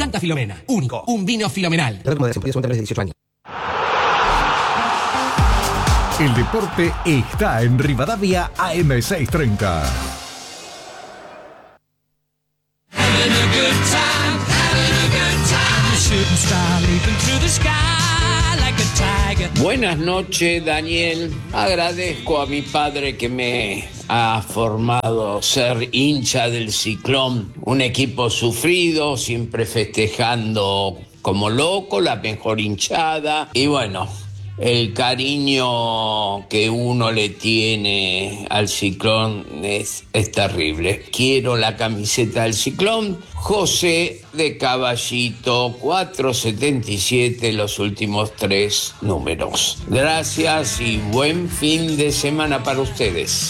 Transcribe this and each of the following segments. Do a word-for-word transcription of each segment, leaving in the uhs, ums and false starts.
Santa Filomena, único, un vino filomenal. dieciocho años. El deporte está en Rivadavia A M seiscientos treinta. Buenas noches, Daniel. Agradezco a mi padre que me ha formado ser hincha del Ciclón, un equipo sufrido, siempre festejando como loco, la mejor hinchada. Y bueno, el cariño que uno le tiene al Ciclón es, es terrible. Quiero la camiseta del Ciclón. José de Caballito, cuatrocientos setenta y siete, los últimos tres números. Gracias y buen fin de semana para ustedes.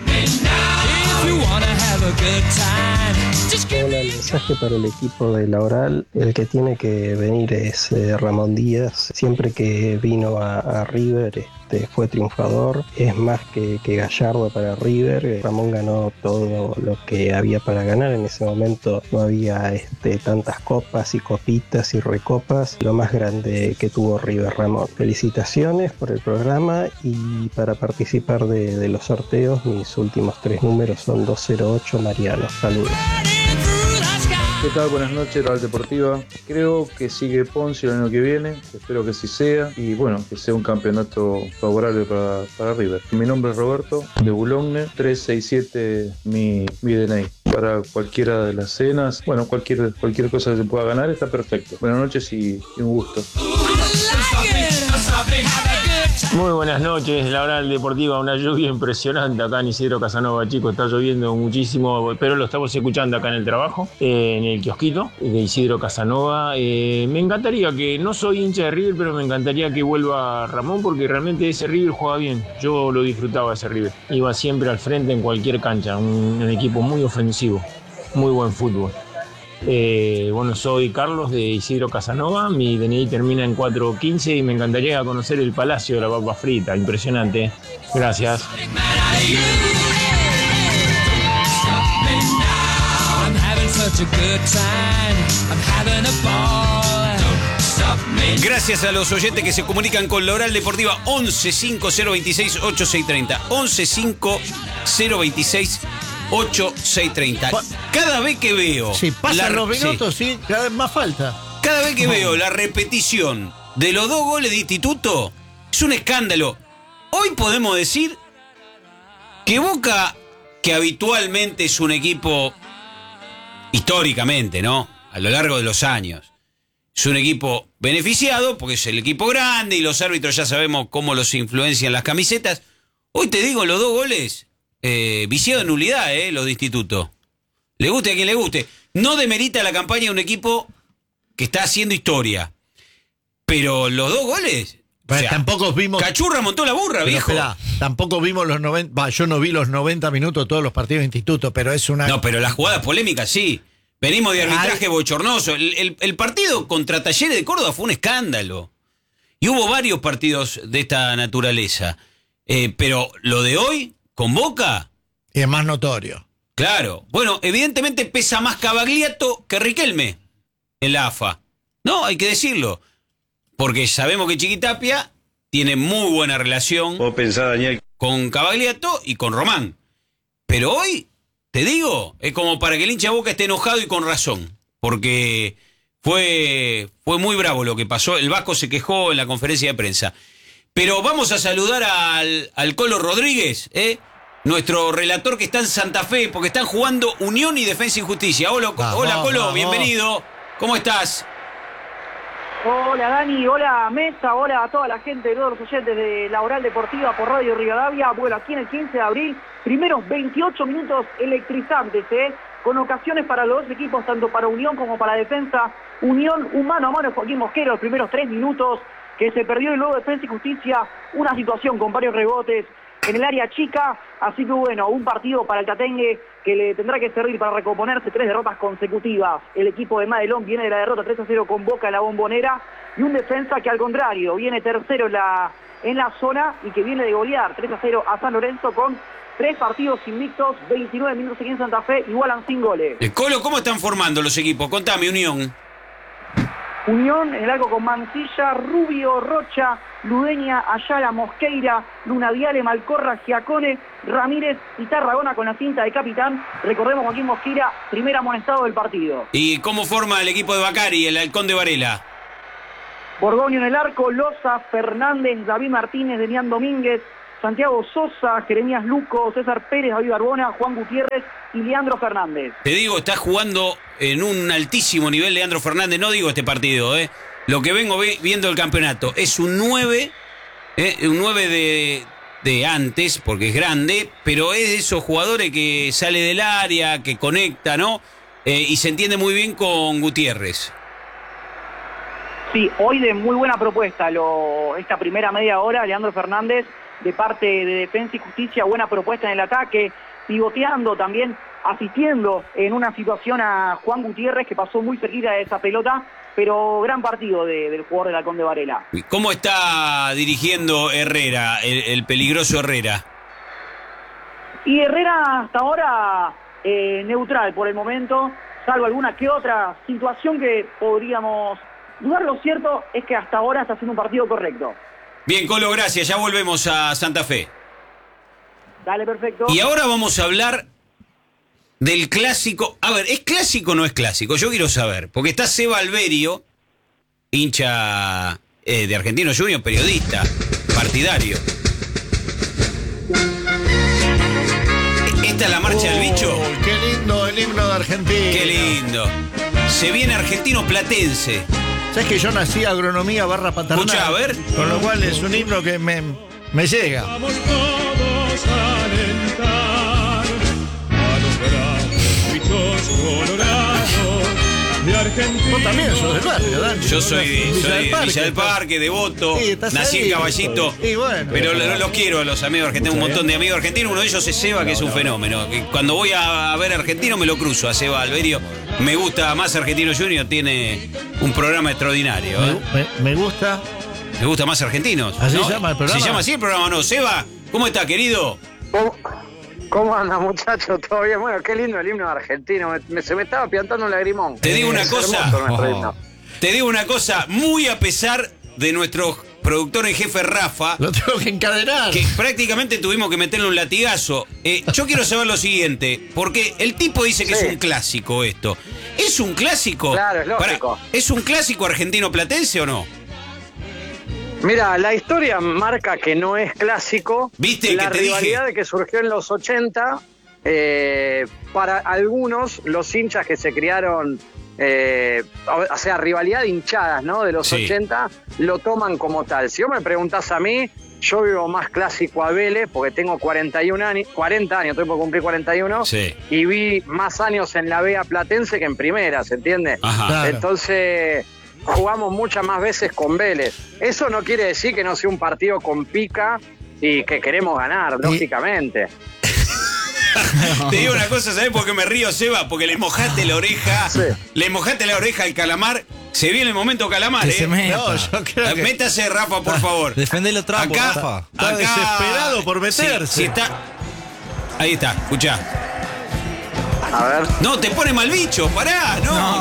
Hola, el mensaje para el equipo de Laboral. El que tiene que venir es eh, Ramón Díaz. Siempre que vino a, a River este, fue triunfador. Es más que, que Gallardo para River. Ramón ganó todo lo que había para ganar. En ese momento no había este, tantas copas y copitas y recopas. Lo más grande que tuvo River, Ramón. Felicitaciones por el programa y para participar de, de los sorteos, mis últimos tres números son doscientos ocho Mariano. Saludos. ¿Qué tal? Buenas noches, Real Deportiva. Creo que sigue Ponce el año que viene, espero que así sea y bueno, que sea un campeonato favorable para, para River. Mi nombre es Roberto, de Boulogne, trescientos sesenta y siete mi, mi D N I. Para cualquiera de las cenas, bueno, cualquier, cualquier cosa que se pueda ganar está perfecto. Buenas noches y, y un gusto. Muy buenas noches, la hora deportiva, una lluvia impresionante acá en Isidro Casanova, chicos, está lloviendo muchísimo, pero lo estamos escuchando acá en el trabajo, eh, en el kiosquito de Isidro Casanova. Eh, me encantaría que, no soy hincha de River, pero me encantaría que vuelva Ramón, porque realmente ese River juega bien, yo lo disfrutaba ese River, iba siempre al frente en cualquier cancha, un, un equipo muy ofensivo, muy buen fútbol. Eh, bueno, soy Carlos de Isidro Casanova, mi D N I termina en cuatrocientos quince y me encantaría conocer el Palacio de la Papa Frita, impresionante. Gracias. Gracias a los oyentes que se comunican con la Oral Deportiva once cinco cero veintiséis ochenta y seis treinta. once cinco cero veintiséis ochenta y seis treinta. Cada vez que veo... Si pasan la, los minutos, sí. sí, cada vez más falta. Cada vez que veo la repetición de los dos goles de Instituto, es un escándalo. Hoy podemos decir que Boca, que habitualmente es un equipo, históricamente, ¿no?, a lo largo de los años, es un equipo beneficiado porque es el equipo grande y los árbitros ya sabemos cómo los influencian las camisetas. Hoy te digo, los dos goles... Eh, viciado en nulidad, eh, los de Instituto. Le guste a quien le guste. No demerita la campaña de un equipo que está haciendo historia. Pero los dos goles... Pero o sea, tampoco vimos... Cachurra montó la burra, pero viejo. Espera, tampoco vimos los noventa... Va, yo no vi los noventa minutos de todos los partidos de Instituto, pero es una... No, pero las jugadas polémicas sí. Venimos de arbitraje Ay. bochornoso. El, el, el partido contra Talleres de Córdoba fue un escándalo. Y hubo varios partidos de esta naturaleza. Eh, pero lo de hoy... con Boca... Y es más notorio. Claro. Bueno, evidentemente pesa más Cavagliato que Riquelme en la A F A. No, hay que decirlo. Porque sabemos que Chiquitapia tiene muy buena relación ¿Vos pensás, Daniel? con Cavagliato y con Román. Pero hoy, te digo, es como para que el hincha de Boca esté enojado y con razón. Porque fue, fue muy bravo lo que pasó. El Vasco se quejó en la conferencia de prensa. Pero vamos a saludar al, al Colo Rodríguez, ¿eh? Nuestro relator que está en Santa Fe, porque están jugando Unión y Defensa y Justicia. Hola, vamos, hola Colo, vamos. Bienvenido. ¿Cómo estás? Hola Dani, hola Mesa, hola a toda la gente, de todos los oyentes de la Oral Deportiva por Radio Rivadavia. Bueno, aquí en el quince de abril, primeros veintiocho minutos electrizantes, ¿eh? Con ocasiones para los dos equipos, tanto para Unión como para Defensa. Unión, un mano a mano de Joaquín Mosquera, los primeros tres minutos, que se perdió y luego Defensa y Justicia, una situación con varios rebotes en el área chica, así que bueno, un partido para el Tatengue que le tendrá que servir para recomponerse, tres derrotas consecutivas. El equipo de Madelón viene de la derrota tres a cero con Boca en la Bombonera, y un Defensa que al contrario, viene tercero en la, en la zona y que viene de golear tres a cero a San Lorenzo con tres partidos invictos, veintinueve minutos aquí en Santa Fe, igualan sin goles. El Colo, ¿cómo están formando los equipos? Contame, Unión. Unión en el arco con Mancilla, Rubio, Rocha, Ludeña, Ayala, Mosqueira, Luna Viale, Malcorra, Giacone, Ramírez y Tarragona con la cinta de capitán. Recordemos, Joaquín Mosqueira, primer amonestado del partido. ¿Y cómo forma el equipo de Bacari, el Halcón de Varela? Borgoño en el arco, Loza, Fernández, David Martínez, Demián Domínguez, Santiago Sosa, Jeremías Luco, César Pérez, David Barbona, Juan Gutiérrez y Leandro Fernández. Te digo, está jugando en un altísimo nivel Leandro Fernández, no digo este partido, ¿eh? Lo que vengo vi- viendo del campeonato es un nueve, ¿eh? Un nueve de, de antes, porque es grande, pero es de esos jugadores que sale del área, que conecta, ¿no? Eh, y se entiende muy bien con Gutiérrez. Sí, hoy de muy buena propuesta, lo, esta primera media hora, Leandro Fernández, de parte de Defensa y Justicia, buena propuesta en el ataque, pivoteando también, asistiendo en una situación a Juan Gutiérrez, que pasó muy cerquita de esa pelota, pero gran partido de, del jugador del Halcón de Varela. ¿Cómo está dirigiendo Herrera, el, el peligroso Herrera? Y Herrera hasta ahora eh, neutral por el momento, salvo alguna que otra situación que podríamos dudar. Lo cierto es que hasta ahora está haciendo un partido correcto. Bien, Colo, gracias. Ya volvemos a Santa Fe. Dale, perfecto. Y ahora vamos a hablar del clásico. A ver, ¿es clásico o no es clásico? Yo quiero saber. Porque está Seba Alberio, hincha eh, de Argentinos Juniors, periodista, partidario. ¿Esta es la marcha del bicho? Oh, qué lindo el himno de Argentina. Qué lindo. Se viene Argentino Platense. ¿Sabes que yo nací agronomía barra paternal? Escucha, a ver. Con lo cual es un himno que me, me llega. Vamos todos a alentar a los bravos bichos colorados de Argentina. Vos también sos del barrio, Dani. Yo soy de Villa soy del de Parque. Villa del Parque, devoto. Sí, estás Nací ahí. en Caballito. Y bueno. Pero los lo quiero a los amigos argentinos, un montón de amigos argentinos. Uno de ellos es Seba, que es un fenómeno. Que cuando voy a ver argentino me lo cruzo a Seba Alberio. Me gusta más Argentino Junior, tiene un programa extraordinario. ¿eh? Me, me- me gusta. Me gusta más Argentinos. ¿Así ¿no? se llama el programa? ¿Se llama así el programa o no? Seba, ¿cómo está, querido? ¿Cómo, cómo anda, muchachos? ¿Todo bien? Bueno, qué lindo el himno argentino. Me- me- se me estaba piantando un lagrimón. Te digo una Es cosa. hermoso nuestro Ojo. himno. Te digo una cosa, muy a pesar de nuestro productor en jefe Rafa. Lo tengo que encadenar. Que prácticamente tuvimos que meterle un latigazo. Eh, yo quiero saber lo siguiente, porque el tipo dice que Sí. es un clásico esto. ¿Es un clásico? Claro, es lógico. Pará, ¿es un clásico argentino-platense o no? Mira, la historia marca que no es clásico. ¿Viste la que te dije? rivalidad de que surgió en los ochenta, eh, para algunos, los hinchas que se criaron, eh, o sea, rivalidad de hinchadas, ¿no? De los Sí. ochenta, lo toman como tal. Si vos me preguntás a mí, yo vivo más clásico a Vélez, porque tengo cuarenta y un años, cuarenta años, estoy por cumplir cuarenta y uno, Sí. y vi más años en la B A Platense que en primera, ¿se entiende? Ajá. Claro. Entonces, jugamos muchas más veces con Vélez. Eso no quiere decir que no sea un partido con pica y que queremos ganar, lógicamente. Te digo una cosa, ¿sabés por qué me río, Seba? Porque le mojaste la oreja, Sí. le mojaste la oreja al calamar. Se viene el momento calamar, Que ¿eh? se meta. No, yo creo que Métase, Rafa, por favor. Defendelo trampo, Acá- Rafa. está desesperado por meterse. Sí, sí está. Ahí está, escuchá. A ver. No, te pone mal bicho, pará, no,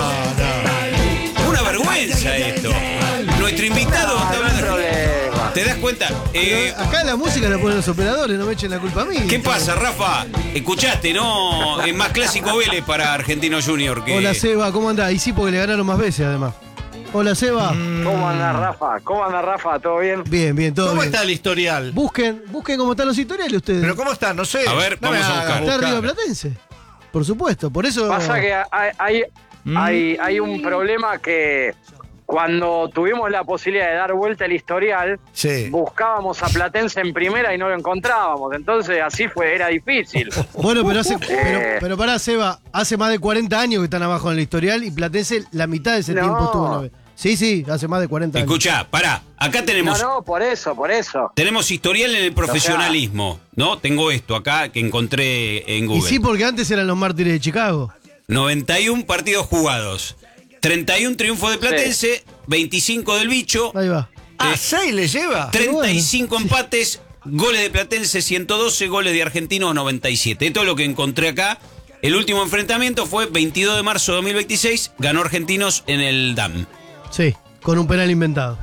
viejo. Una vergüenza esto. Nuestro invitado está No hay hablando. problema. ¿Te das cuenta? Eh, Acá la música la ponen los operadores, no me echen la culpa a mí. ¿Qué pasa, Rafa? Escuchaste, ¿no? Es más clásico Vélez para Argentino Junior que. Hola Seba, ¿cómo andás? Y sí, porque le ganaron más veces además. Hola Seba. ¿Cómo anda Rafa? ¿Cómo anda Rafa? ¿Todo bien? Bien, bien, todo ¿Cómo bien. está el historial? Busquen, busquen cómo están los historiales ustedes. Pero ¿cómo está? No sé. A ver, No me vamos a hagas buscar. Está River Platense. Por supuesto, por eso. Pasa que hay, hay, hay, hay un problema que cuando tuvimos la posibilidad de dar vuelta el historial, Sí. buscábamos a Platense en primera y no lo encontrábamos. Entonces así fue, era difícil. Bueno, pero hace. Pero, Eh. pero pará, Seba, hace más de cuarenta años que están abajo en el historial y Platense la mitad de ese No. tiempo estuvo en la B. Sí, sí, hace más de cuarenta años. Escuchá, pará. Acá No, tenemos. no, por eso, por eso. Tenemos historial en el profesionalismo, ¿no? Tengo esto acá que encontré en Y Google. sí, porque antes eran los mártires de Chicago. noventa y uno partidos jugados. treinta y uno triunfos de Platense, veinticinco del bicho, Ahí va. Ah, seis le lleva. treinta y cinco empates, goles de Platense ciento doce, goles de Argentinos noventa y siete. Esto es lo que encontré acá. El último enfrentamiento fue veintidós de marzo de dos mil veintiséis, ganó Argentinos en el D A M. Sí, con un penal inventado.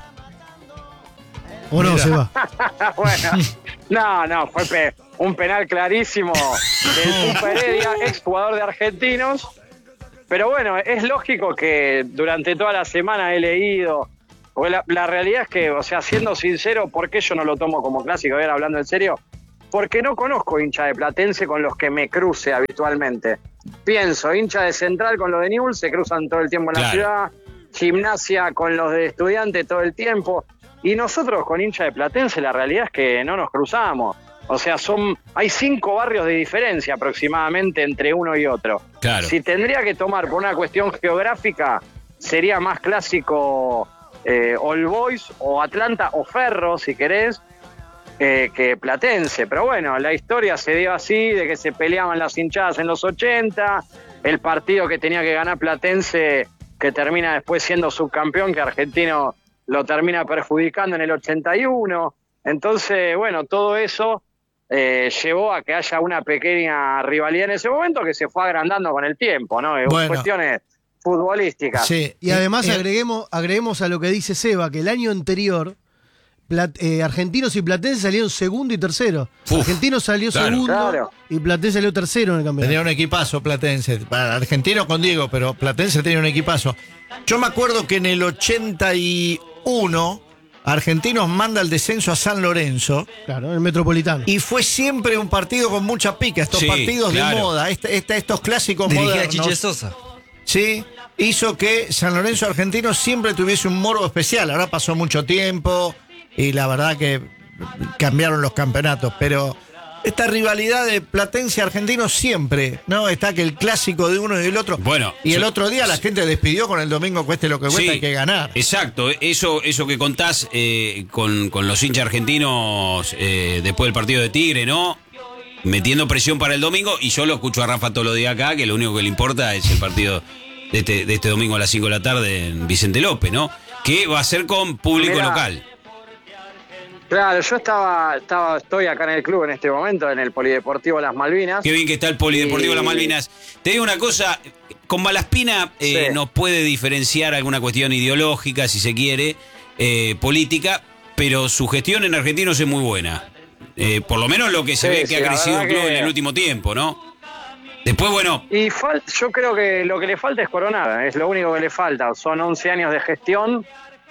¿O no, Mira. se va? Bueno, no, no, fue pe- un penal clarísimo del Pupa Heredia, exjugador de Argentinos. Pero bueno, es lógico que durante toda la semana he leído, porque la, la realidad es que, o sea, siendo sincero, ¿por qué yo no lo tomo como clásico? A ver, hablando en serio, porque no conozco hincha de Platense con los que me cruce habitualmente. Pienso, hincha de Central con los de Newell's, se cruzan todo el tiempo en la Claro. ciudad, Gimnasia con los de Estudiantes todo el tiempo, y nosotros con hincha de Platense la realidad es que no nos cruzamos. O sea, son hay cinco barrios de diferencia aproximadamente entre uno y otro. Claro. Si tendría que tomar por una cuestión geográfica, sería más clásico eh, All Boys o Atlanta o Ferro, si querés, eh, que Platense. Pero bueno, la historia se dio así, de que se peleaban las hinchadas en los ochenta, el partido que tenía que ganar Platense, que termina después siendo subcampeón, que Argentino lo termina perjudicando en el ochenta y uno. Entonces, bueno, todo eso eh, llevó a que haya una pequeña rivalidad en ese momento que se fue agrandando con el tiempo, ¿no? Bueno. Cuestiones futbolísticas. Sí. Y además Eh, agreguemos, agreguemos a lo que dice Seba, que el año anterior Plat- eh, Argentinos y Platense salieron segundo y tercero. Uf, Argentinos salió claro. segundo Claro. y Platense salió tercero en el campeonato. Tenía un equipazo Platense. Para Argentino con Diego, pero Platense tenía un equipazo. Yo me acuerdo que en el ochenta y uno Argentinos manda el descenso a San Lorenzo. Claro, el Metropolitano. Y fue siempre un partido con mucha pica. Estos Sí, partidos claro. de moda, este, este- estos clásicos Dirigía a modernos. Chiche Sosa. Sí, hizo que San Lorenzo Argentino siempre tuviese un morbo especial. Ahora pasó mucho tiempo y la verdad que cambiaron los campeonatos, pero esta rivalidad de Platense Argentino siempre, ¿no? Está que el clásico de uno y del otro. Bueno, y el yo- otro día la gente despidió con el domingo cueste lo que cuesta, Sí, hay que ganar. Exacto, eso, eso que contás eh, con, con los hinchas argentinos eh, después del partido de Tigre, ¿no? Metiendo presión para el domingo, y yo lo escucho a Rafa todos los días acá, que lo único que le importa es el partido de este, de este domingo a las cinco de la tarde en Vicente López, ¿no? Que va a ser con público Mirá. local. Claro, yo estaba, estaba, estoy acá en el club en este momento, en el Polideportivo Las Malvinas. Qué bien que está el Polideportivo Y- Las Malvinas. Te digo una cosa, con Malaspina eh, Sí. nos puede diferenciar alguna cuestión ideológica, si se quiere, eh, política, pero su gestión en Argentinos es muy buena. Eh, por lo menos lo que se Sí, ve que sí, ha la crecido el verdad club que- en el último tiempo, ¿no? Después, bueno, Y fal- yo creo que lo que le falta es coronar, es lo único que le falta. Son once años de gestión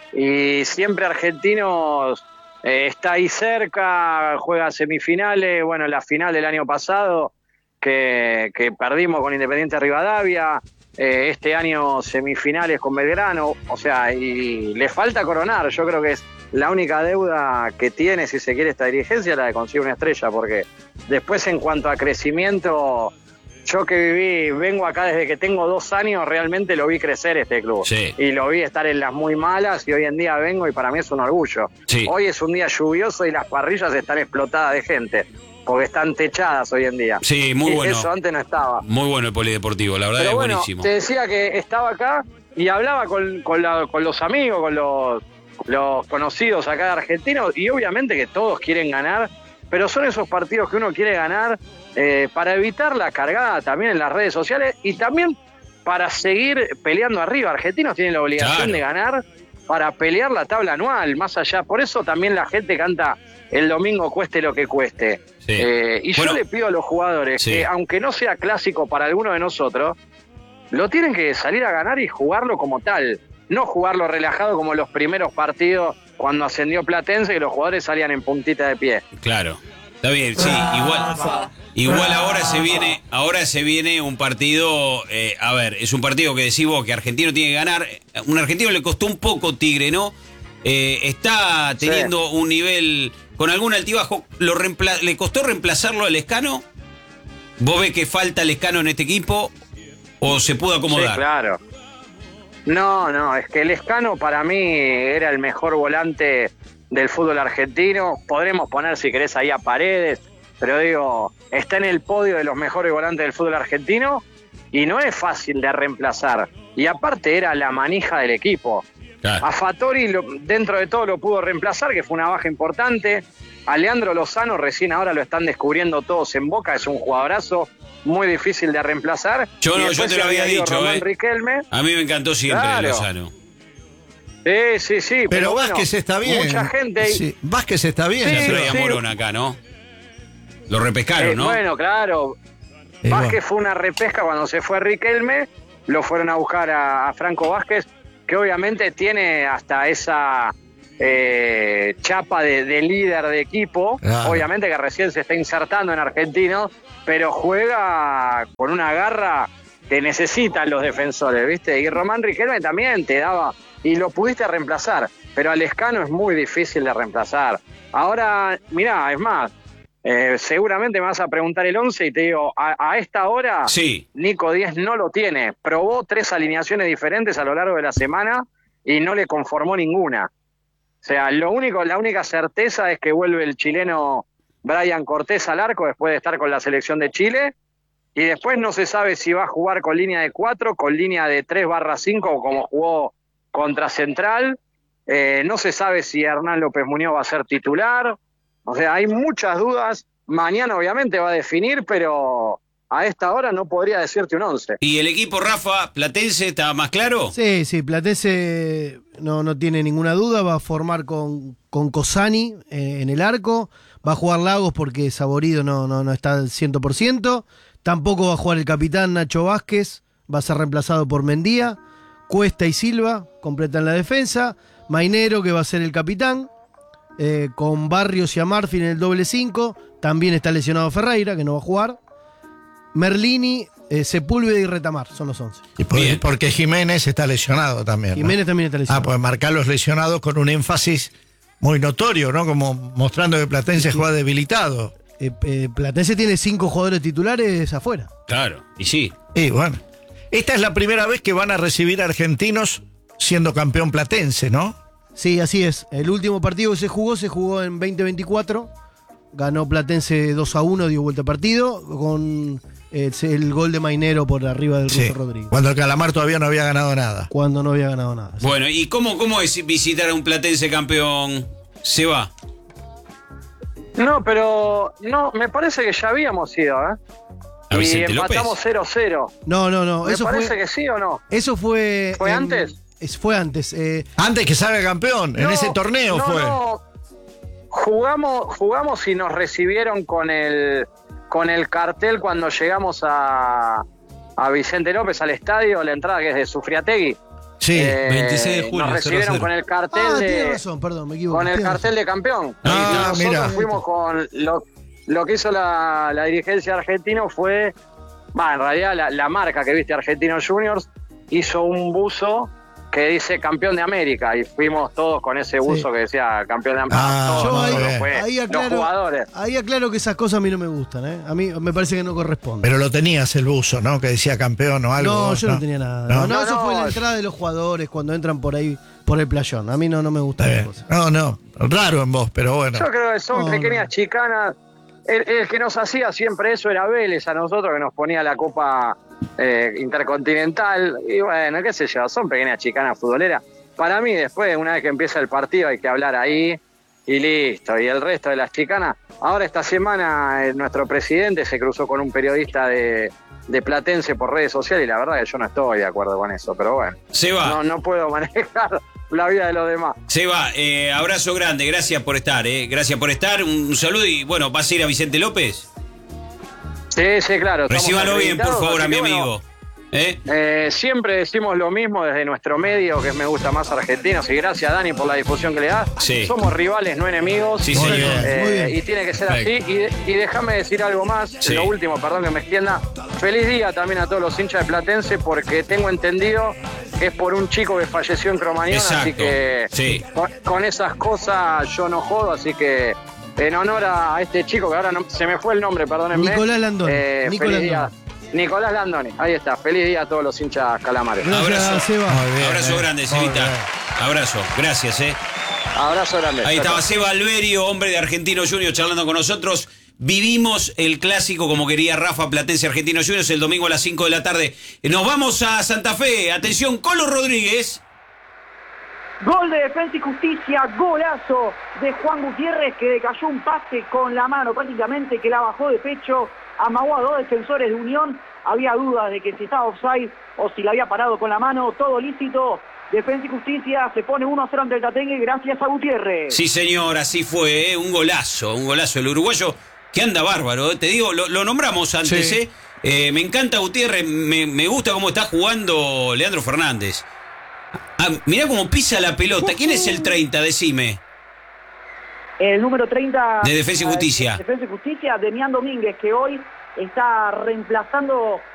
y siempre Argentinos eh, está ahí cerca, juega semifinales. Bueno, la final del año pasado que, que perdimos con Independiente Rivadavia, eh, este año semifinales con Belgrano, o sea, y le falta coronar. Yo creo que es la única deuda que tiene, si se quiere, esta dirigencia, la de conseguir una estrella, porque después en cuanto a crecimiento, yo que viví, vengo acá desde que tengo dos años, realmente lo vi crecer este club. Sí. Y lo vi estar en las muy malas y hoy en día vengo y para mí es un orgullo. Sí. Hoy es un día lluvioso y las parrillas están explotadas de gente, porque están techadas hoy en día. Sí, muy Y bueno. Eso antes no estaba. muy bueno el Polideportivo, la verdad Pero es bueno, buenísimo. te decía que estaba acá y hablaba con, con, la- con los amigos, con los, los conocidos acá de Argentinos, y obviamente que todos quieren ganar, pero son esos partidos que uno quiere ganar eh, para evitar la cargada también en las redes sociales y también para seguir peleando arriba. Argentinos tienen la obligación Claro. de ganar para pelear la tabla anual, más allá. Por eso también la gente canta el domingo cueste lo que cueste. Sí. Eh, y Bueno, yo le pido a los jugadores sí. que, aunque no sea clásico para alguno de nosotros, lo tienen que salir a ganar y jugarlo como tal. No jugarlo relajado como los primeros partidos cuando ascendió Platense, que los jugadores salían en puntita de pie. Claro. Está bien, sí, igual. Igual ahora se viene, ahora se viene un partido, eh, a ver, es un partido que decís vos que Argentino tiene que ganar. Un argentino le costó un poco Tigre, ¿no? Eh, está teniendo Sí. un nivel con algún altibajo. Lo reempla- ¿Le costó reemplazarlo al Lescano? ¿Vos ves que falta el Lescano en este equipo? ¿O se pudo acomodar? Sí, claro. No, no, es que el Escano para mí era el mejor volante del fútbol argentino. Podremos poner, si querés, ahí a Paredes, pero digo, está en el podio de los mejores volantes del fútbol argentino y no es fácil de reemplazar. Y aparte era la manija del equipo. Claro. A Fattori lo- dentro de todo lo pudo reemplazar, que fue una baja importante. A Leandro Lozano recién ahora lo están descubriendo todos en Boca, es un jugadorazo muy difícil de reemplazar. Yo Y no, después yo te se lo había ido dicho, Román eh. Riquelme. A mí me encantó siempre Claro. Lozano. Sí, sí, sí. Pero, Pero Vázquez bueno, está bien. Mucha gente. Sí, Vázquez está bien. Sí, Ya se lo sí. llamaron acá, ¿no? Lo repescaron, Eh, ¿no? Bueno, claro. Eh, Vázquez bueno. fue una repesca cuando se fue Riquelme, lo fueron a buscar a, a Franco Vázquez, que obviamente tiene hasta esa eh, chapa de, de líder de equipo, Claro. obviamente que recién se está insertando en Argentinos, pero juega con una garra que necesitan los defensores, ¿viste? Y Román Riquelme también te daba, y lo pudiste reemplazar, pero a Lescano es muy difícil de reemplazar. Ahora, mirá, es más, Eh, seguramente me vas a preguntar el once y te digo, a, a esta hora Sí. Nico Díez no lo tiene. Probó tres alineaciones diferentes a lo largo de la semana y no le conformó ninguna. O sea, lo único, la única certeza es que vuelve el chileno Brian Cortés al arco después de estar con la selección de Chile. Y después no se sabe si va a jugar con línea de cuatro, con línea de tres barra cinco, como jugó contra Central. Eh, no se sabe si Hernán López Muñoz va a ser titular. O sea, hay muchas dudas. Mañana obviamente va a definir, pero a esta hora no podría decirte un once. ¿Y el equipo, Rafa, Platense, está más claro? Sí, sí, Platense no, no tiene ninguna duda, va a formar con, con Cosani eh, en el arco, va a jugar Lagos porque Saborido no, no, no está al cien por ciento, tampoco va a jugar el capitán Nacho Vázquez, va a ser reemplazado por Mendía, Cuesta y Silva completan la defensa, Mainero que va a ser el capitán, eh, con Barrios y Amarfi en el doble cinco, también está lesionado Ferreira que no va a jugar, Merlini, eh, Sepúlveda y Retamar son los once. Y por- porque Jiménez está lesionado también, ¿no? Jiménez también está lesionado. Ah, pues marcar los lesionados con un énfasis muy notorio, ¿no? Como mostrando que Platense juega debilitado. Eh, eh, Platense tiene cinco jugadores titulares afuera. Claro, y sí. Y bueno, esta es la primera vez que van a recibir argentinos siendo campeón platense, ¿no? Sí, así es. El último partido que se jugó, se jugó en veinte veinticuatro. Ganó Platense dos a uno, dio vuelta al partido, con eh, el gol de Mainero por arriba del Sí, Ruso Rodríguez. cuando el Calamar todavía no había ganado nada. Cuando no había ganado nada. Bueno, ¿y cómo, cómo es visitar a un Platense campeón? Se va. No, pero no, me parece que ya habíamos ido, ¿eh? ¿A Y Vicente empatamos López? cero cero. No, no, no. ¿Me Eso parece fue, que sí o no? eso fue. ¿Fue en- antes? es- fue antes. eh, Antes que salga campeón, en No, ese torneo no, fue. no. Jugamos, jugamos y nos recibieron con el con el cartel cuando llegamos a, a Vicente López al estadio, la entrada que es de Sufriategui. Sí, Eh, veintiséis de julio, Nos recibieron cero a cero. con el cartel ah, tiene de razón, perdón, me equivoco. con el tiene cartel de campeón. Ah, Y nosotros mira. fuimos con lo, lo que hizo la, la dirigencia de Argentino fue, va, en realidad la, la marca que viste Argentinos Juniors hizo un buzo que dice campeón de América y fuimos todos con ese buzo Sí. que decía campeón de América. Ah, Todos, Yo no ahí, solo bien. fue ahí los aclaro, jugadores. ahí aclaro que esas cosas a mí no me gustan, ¿eh? A mí me parece que no corresponde. Pero lo tenías el buzo, ¿no? Que decía campeón o algo. no, yo no, tenía nada. No. No, no, No, eso no. fue la entrada de los jugadores cuando entran por ahí, por el playón. A mí no, no me gustan Está esas bien. cosas. No, no, raro en vos, pero bueno. Yo creo que son No, pequeñas no. chicanas. El, el que nos hacía siempre eso era Vélez a nosotros, que nos ponía la Copa eh, Intercontinental. Y bueno, qué sé yo, son pequeñas chicanas futboleras. Para mí, después, una vez que empieza el partido, hay que hablar ahí y listo. Y el resto de las chicanas. Ahora, esta semana, eh, nuestro presidente se cruzó con un periodista de, de Platense por redes sociales y la verdad que yo no estoy de acuerdo con eso. Pero bueno, Se va. no, no puedo manejar la vida de los demás. Se va. Eh, abrazo grande. Gracias por estar, ¿eh? Gracias por estar. Un, un saludo y bueno, ¿vas a ir a Vicente López? Sí, sí, claro. estamos Recíbalo bien, por acreditados, favor, a así mi que, bueno, amigo. ¿Eh? Eh, siempre decimos lo mismo desde nuestro medio, que es Me Gusta Más Argentinos, y gracias Dani por la difusión que le das. Sí. Somos rivales, no enemigos. Sí, Muy señor. bien. Eh, Muy bien. y tiene que ser así. Perfecto. Y, de- y déjame decir algo más, Sí. lo último, perdón que me extienda. Feliz día también a todos los hinchas de Platense, porque tengo entendido que es por un chico que falleció en Cromañón, así Exacto. que Sí. con, con esas cosas yo no jodo, así que en honor a este chico, que ahora no- se me fue el nombre, perdónenme. Nicolás Landoni. Eh, Nicolás feliz día. Landoni. Nicolás Landoni, ahí está. Feliz día a todos los hinchas calamares. Gracias, Abrazo. Seba. Muy bien, Abrazo eh. grande, Muy Cevita. bien. Abrazo. Gracias, ¿eh? Abrazo grande. Ahí Chao, estaba chao. Seba Alberio, hombre de Argentino Juniors, charlando con nosotros. Vivimos el clásico como quería Rafa, Platense Argentino Juniors, el domingo a las cinco de la tarde. Nos vamos a Santa Fe. Atención, Colo Rodríguez. Gol de Defensa y Justicia, golazo de Juan Gutiérrez, que decayó un pase con la mano prácticamente, que la bajó de pecho, amagó a dos defensores de Unión. Había dudas de que si estaba offside o si la había parado con la mano, todo lícito. Defensa y Justicia se pone uno a cero ante el Tatengue gracias a Gutiérrez. Sí, señor, así fue, ¿eh? Un golazo, un golazo. El uruguayo que anda bárbaro, ¿eh? Te digo, lo, lo nombramos antes, Sí. ¿eh? Eh, me encanta Gutiérrez, me, me gusta cómo está jugando Leandro Fernández. Ah, mirá cómo pisa la pelota. ¿Quién es el treinta? Decime. El número treinta De Defensa y Justicia. Defensa y Justicia, Demián Domínguez, que hoy está reemplazando